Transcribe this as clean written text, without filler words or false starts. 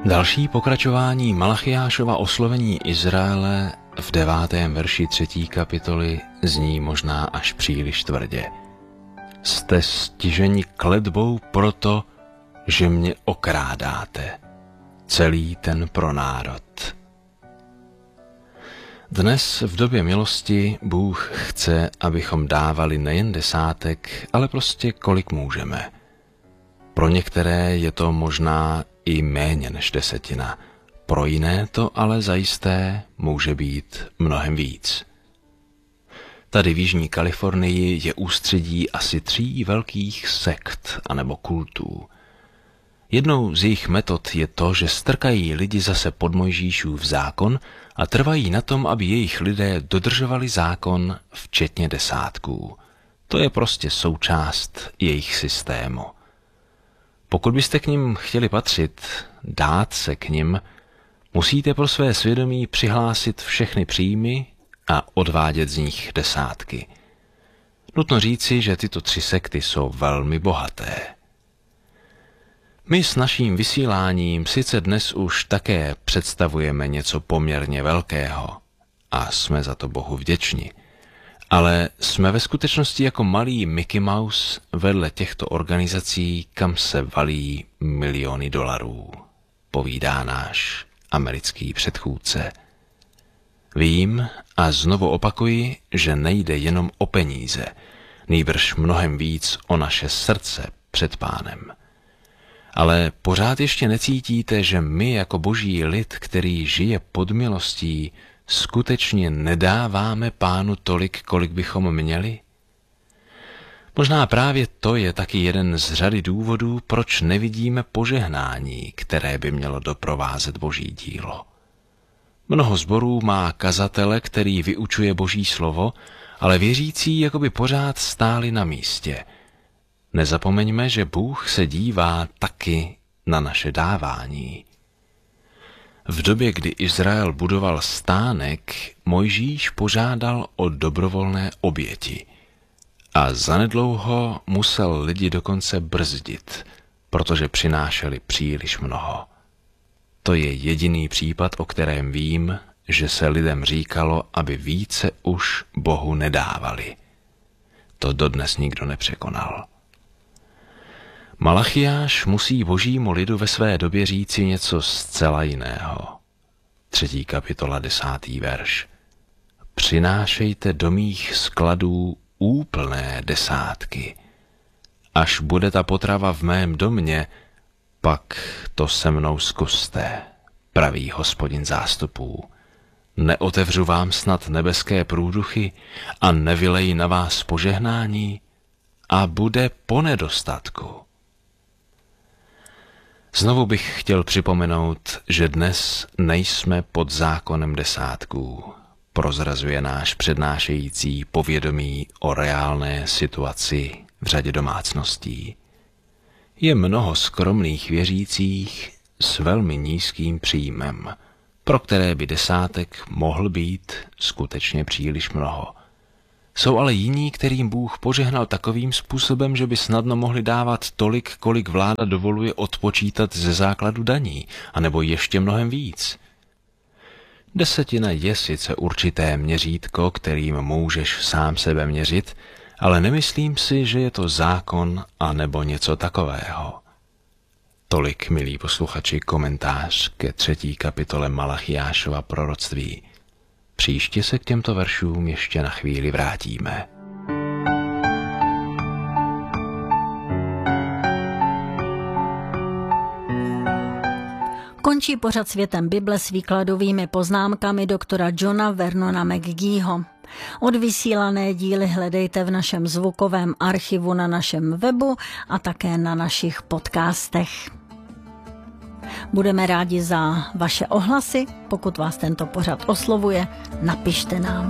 Další pokračování Malachiášova oslovení Izraele v 9. verši 3. kapitoly zní možná až příliš tvrdě. Jste stiženi kletbou proto, že mě okrádáte, celý ten pronárod. Dnes v době milosti Bůh chce, abychom dávali nejen desátek, ale prostě kolik můžeme. Pro některé je to možná i méně než desetina, pro jiné to ale zajisté může být mnohem víc. Tady v Jižní Kalifornii je ústředí asi 3 velkých sekt anebo kultů. Jednou z jejich metod je to, že strkají lidi zase pod Mojžíšův zákon a trvají na tom, aby jejich lidé dodržovali zákon včetně desátků. To je prostě součást jejich systému. Pokud byste k nim chtěli patřit, dát se k nim, musíte pro své svědomí přihlásit všechny příjmy a odvádět z nich desátky. Nutno říci, že tyto 3 sekty jsou velmi bohaté. My s naším vysíláním sice dnes už také představujeme něco poměrně velkého a jsme za to Bohu vděční, ale jsme ve skutečnosti jako malý Mickey Mouse vedle těchto organizací, kam se valí miliony dolarů, povídá náš americký předchůdce. Vím a znovu opakuji, že nejde jenom o peníze, nýbrž mnohem víc o naše srdce před Pánem. Ale pořád ještě necítíte, že my jako boží lid, který žije pod milostí, skutečně nedáváme Pánu tolik, kolik bychom měli? Možná právě to je taky jeden z řady důvodů, proč nevidíme požehnání, které by mělo doprovázet boží dílo. Mnoho sborů má kazatele, který vyučuje boží slovo, ale věřící jakoby pořád stáli na místě. Nezapomeňme, že Bůh se dívá taky na naše dávání. V době, kdy Izrael budoval stánek, Mojžíš požádal o dobrovolné oběti a zanedlouho musel lidi dokonce brzdit, protože přinášeli příliš mnoho. To je jediný případ, o kterém vím, že se lidem říkalo, aby více už Bohu nedávali. To dodnes nikdo nepřekonal. Malachiáš musí božímu lidu ve své době říci něco zcela jiného. 3. kapitola 10. verš. Přinášejte do mých skladů úplné desátky. Až bude ta potrava v mém domě, pak to se mnou zkuste, praví Hospodin zástupů. Neotevřu vám snad nebeské průduchy a nevyleji na vás požehnání a bude po nedostatku. Znovu bych chtěl připomenout, že dnes nejsme pod zákonem desátků, prozrazuje náš přednášející povědomí o reálné situaci v řadě domácností. Je mnoho skromných věřících s velmi nízkým příjmem, pro které by desátek mohl být skutečně příliš mnoho. Jsou ale jiní, kterým Bůh požehnal takovým způsobem, že by snadno mohli dávat tolik, kolik vláda dovoluje odpočítat ze základu daní, anebo ještě mnohem víc. Desetina je sice určité měřítko, kterým můžeš sám sebe měřit, ale nemyslím si, že je to zákon anebo něco takového. Tolik, milí posluchači, komentář ke 3. kapitole Malachiášova proroctví. Příště se k těmto veršům ještě na chvíli vrátíme. Končí pořad Světem Bible s výkladovými poznámkami doktora Johna Vernona McGeeho. Odvysílané díly hledejte v našem zvukovém archivu na našem webu a také na našich podcastech. Budeme rádi za vaše ohlasy. Pokud vás tento pořad oslovuje, napište nám.